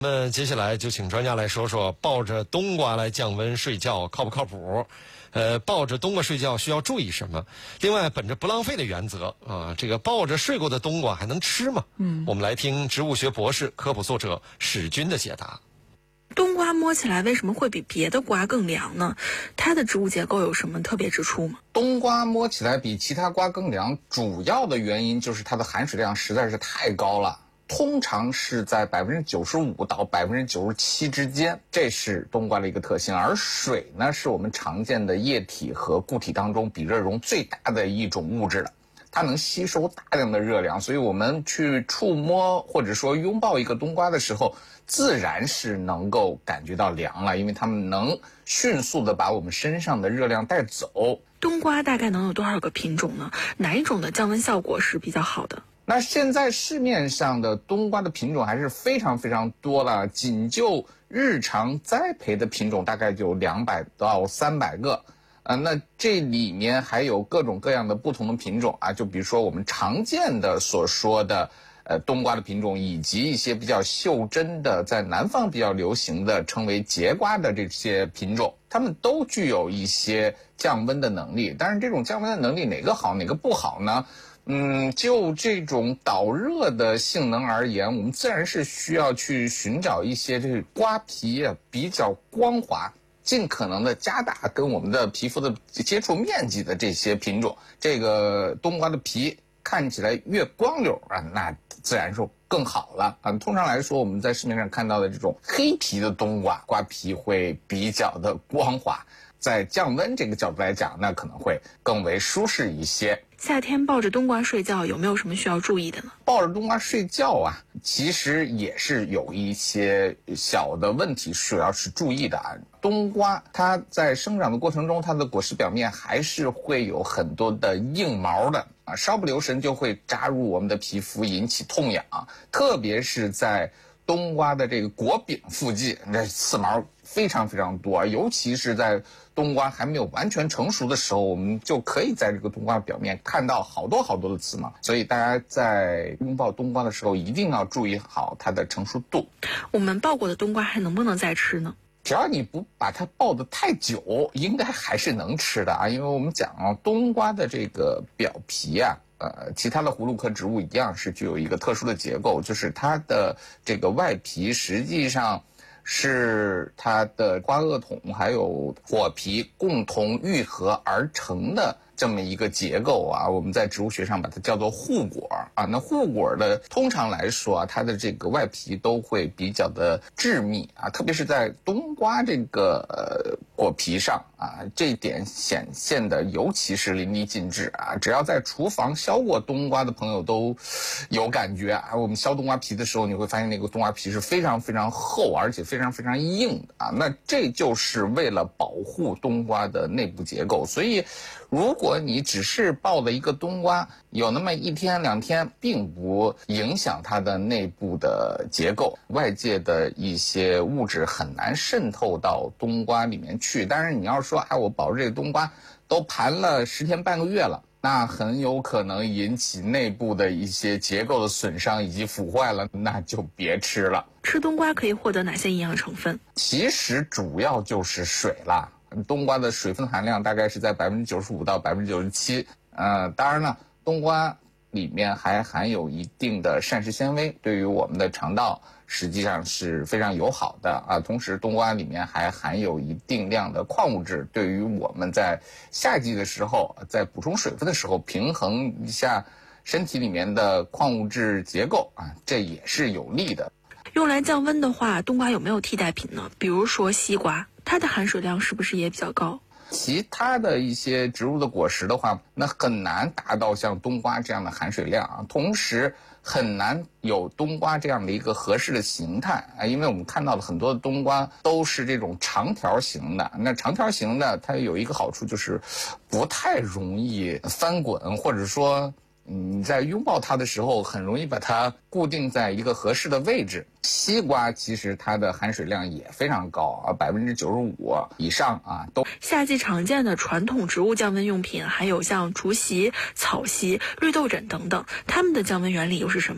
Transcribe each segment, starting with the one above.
那接下来就请专家来说说抱着冬瓜来降温睡觉靠不靠谱？抱着冬瓜睡觉需要注意什么？另外，本着不浪费的原则啊，这个抱着睡过的冬瓜还能吃吗？我们来听植物学博士、科普作者史军的解答。 冬瓜摸起来为什么会比别的瓜更凉呢？它的植物结构有什么特别之处吗？ 冬瓜摸起来比其他瓜更凉，主要的原因就是它的含水量实在是太高了。通常是在95%到97%之间，这是冬瓜的一个特性。而水呢，是我们常见的液体和固体当中比热容最大的一种物质了，它能吸收大量的热量，所以我们去触摸或者说拥抱一个冬瓜的时候，自然是能够感觉到凉了，因为它们能迅速的把我们身上的热量带走。 冬瓜大概能有多少个品种呢？哪一种的降温效果是比较好的？ 那现在市面上的冬瓜的品种还是非常非常多了，仅就日常栽培的品种大概就200到300个。那这里面还有各种各样的不同的品种啊，就比如说我们常见的所说的冬瓜的品种，以及一些比较袖珍的在南方比较流行的称为节瓜的这些品种，它们都具有一些降温的能力。但是这种降温的能力哪个好哪个不好呢？就这种导热的性能而言，我们自然是需要去寻找一些这个瓜皮比较光滑，尽可能的加大跟我们的皮肤的接触面积的这些品种。这个冬瓜的皮看起来越光溜啊，那自然是更好了啊。通常来说，我们在市面上看到的这种黑皮的冬瓜，瓜皮会比较的光滑，在降温这个角度来讲，那可能会更为舒适一些。 夏天抱着冬瓜睡觉有没有什么需要注意的呢？ 抱着冬瓜睡觉啊，其实也是有一些小的问题需要是注意的啊。冬瓜它在生长的过程中，它的果实表面还是会有很多的硬毛的啊，稍不留神就会扎入我们的皮肤，引起痛痒，特别是在冬瓜的这个果柄附近，这刺毛非常非常多，尤其是在冬瓜还没有完全成熟的时候，我们就可以在这个冬瓜表面看到好多好多的刺毛。所以大家在拥抱冬瓜的时候，一定要注意好它的成熟度。 我们抱过的冬瓜还能不能再吃呢？ 只要你不把它抱得太久，应该还是能吃的啊。因为我们讲冬瓜的这个表皮啊，其他的葫芦科植物一样是具有一个特殊的结构，就是它的这个外皮实际上是它的瓜萼筒还有果皮共同愈合而成的这么一个结构啊，我们在植物学上把它叫做护果啊。那护果的通常来说啊，它的这个外皮都会比较的致密啊，特别是在冬瓜这个果皮上啊，这一点显现的尤其是淋漓尽致啊。只要在厨房削过冬瓜的朋友都有感觉啊。我们削冬瓜皮的时候，你会发现那个冬瓜皮是非常非常厚，而且非常非常硬的啊。那这就是为了保护冬瓜的内部结构。所以如果你只是抱了一个冬瓜，有那么1天2天，并不影响它的内部的结构，外界的一些物质很难渗透到冬瓜里面去。但是你要说我保着这个冬瓜都盘了10天半个月了，那很有可能引起内部的一些结构的损伤以及腐坏了，那就别吃了。 吃冬瓜可以获得哪些营养成分？ 其实主要就是水啦。冬瓜的水分含量大概是在95%到97%。当然了，冬瓜里面还含有一定的膳食纤维，对于我们的肠道实际上是非常友好的啊。同时，冬瓜里面还含有一定量的矿物质，对于我们在夏季的时候，在补充水分的时候，平衡一下身体里面的矿物质结构啊，这也是有利的。 用来降温的话，冬瓜有没有替代品呢？比如说西瓜，它的含水量是不是也比较高？ 其他的一些植物的果实的话，那很难达到像冬瓜这样的含水量啊，同时很难有冬瓜这样的一个合适的形态啊，因为我们看到了很多的冬瓜都是这种长条形的，那长条形的它有一个好处就是不太容易翻滚，或者说你在拥抱它的时候很容易把它固定在一个合适的位置。西瓜其实它的含水量也非常高啊，95%以上啊都。 夏季常见的传统植物降温用品还有像竹席、草席、绿豆枕等等，它们的降温原理又是什么呢？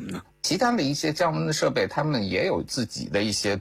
其他的一些降温的设备，他们也有自己的一些